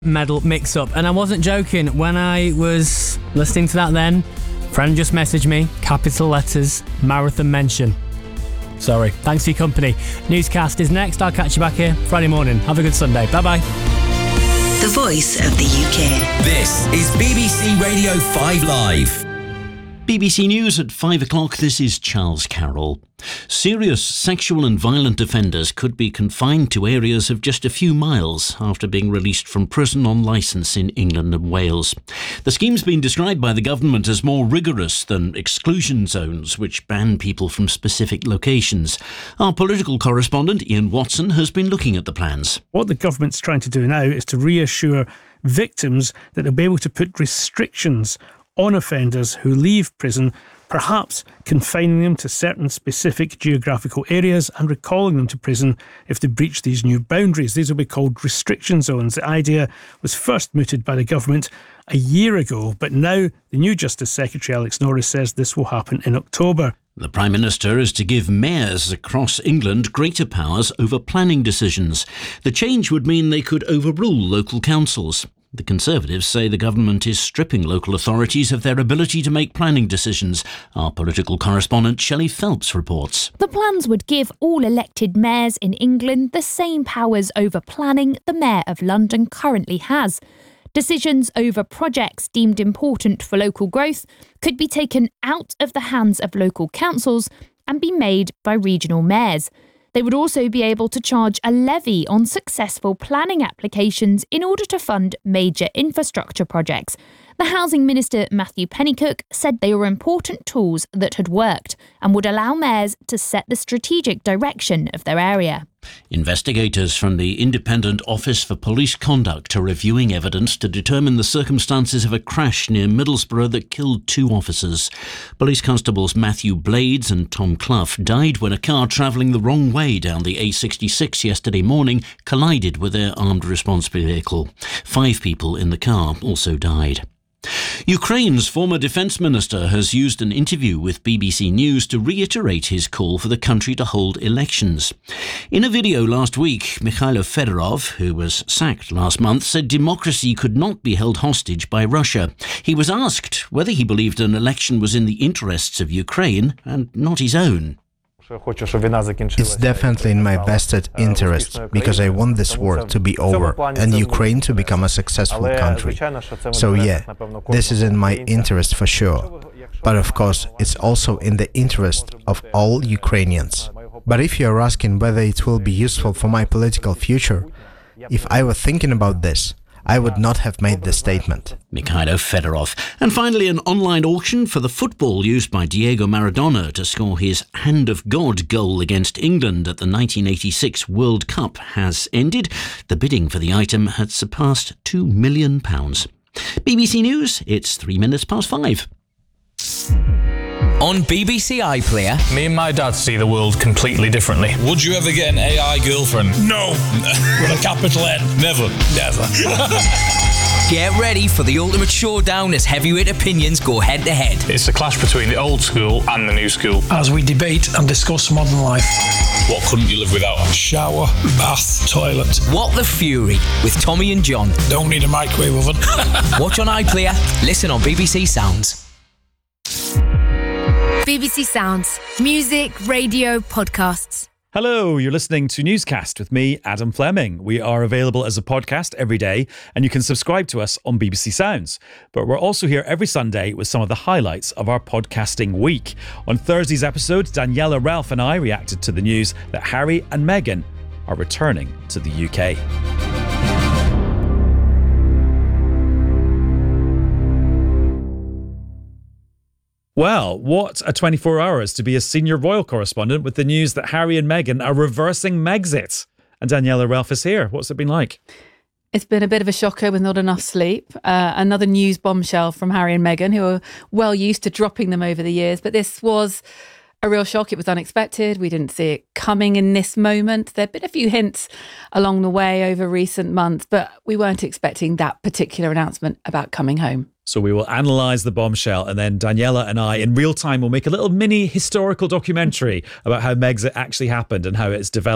medal mix-up. And I wasn't joking. When I was listening to that then, friend just messaged me, capital letters, marathon mention. Sorry. Thanks for your company. Newscast is next. I'll catch you back here Friday morning. Have a good Sunday. Bye-bye. The voice of the UK. This is BBC Radio 5 Live. BBC News at 5 o'clock. This is Charles Carroll. Serious sexual and violent offenders could be confined to areas of just a few miles after being released from prison on licence in England and Wales. The scheme's been described by the government as more rigorous than exclusion zones, which ban people from specific locations. Our political correspondent, Ian Watson, has been looking at the plans. What the government's trying to do now is to reassure victims that they'll be able to put restrictions on offenders who leave prison, perhaps confining them to certain specific geographical areas and recalling them to prison if they breach these new boundaries. These will be called restriction zones. The idea was first mooted by the government a year ago, but now the new Justice Secretary Alex Norris says this will happen in October. The Prime Minister is to give mayors across England greater powers over planning decisions. The change would mean they could overrule local councils. The Conservatives say the government is stripping local authorities of their ability to make planning decisions. Our political correspondent Shelley Phelps reports. The plans would give all elected mayors in England the same powers over planning the Mayor of London currently has. Decisions over projects deemed important for local growth could be taken out of the hands of local councils and be made by regional mayors. They would also be able to charge a levy on successful planning applications in order to fund major infrastructure projects. The Housing Minister, Matthew Pennycook, said they were important tools that had worked and would allow mayors to set the strategic direction of their area. Investigators from the Independent Office for Police Conduct are reviewing evidence to determine the circumstances of a crash near Middlesbrough that killed 2 officers. Police constables Matthew Blades and Tom Clough died when a car travelling the wrong way down the A66 yesterday morning collided with their armed response vehicle. 5 people in the car also died. Ukraine's former defence minister has used an interview with BBC News to reiterate his call for the country to hold elections. In a video last week, Mikhailo Fedorov, who was sacked last month, said democracy could not be held hostage by Russia. He was asked whether he believed an election was in the interests of Ukraine and not his own. It's definitely in my vested interest, because I want this war to be over and Ukraine to become a successful country. So yeah, this is in my interest for sure. But of course, it's also in the interest of all Ukrainians. But if you're asking whether it will be useful for my political future, if I were thinking about this, I would not have made this statement. Mikhailo Fedorov. And finally, an online auction for the football used by Diego Maradona to score his Hand of God goal against England at the 1986 World Cup has ended. The bidding for the item had surpassed £2 million. BBC News, it's 5:03. On BBC iPlayer. Me and my dad see the world completely differently. Would you ever get an AI girlfriend? No! With a capital N? Never. Get ready for the ultimate showdown as heavyweight opinions go head to head. It's a clash between the old school and the new school. As we debate and discuss modern life. What couldn't you live without? A shower, bath, toilet. What the Fury with Tommy and John. Don't need a microwave oven. Watch on iPlayer. Listen on BBC Sounds. BBC Sounds. Music, radio, podcasts. Hello, you're listening to Newscast with me, Adam Fleming. We are available as a podcast every day, and you can subscribe to us on BBC Sounds. But we're also here every Sunday with some of the highlights of our podcasting week. On Thursday's episode, Daniela, Ralph and I reacted to the news that Harry and Meghan are returning to the UK. Well, what a 24 hours to be a senior royal correspondent with the news that Harry and Meghan are reversing Megxit. And Daniela Ralph is here. What's it been like? It's been a bit of a shocker with not enough sleep. Another news bombshell from Harry and Meghan, who are well used to dropping them over the years. But this was a real shock. It was unexpected. We didn't see it coming in this moment. There'd been a few hints along the way over recent months, but we weren't expecting that particular announcement about coming home. So we will analyse the bombshell, and then Daniela and I in real time will make a little mini historical documentary about how Megxit actually happened and how it's developed.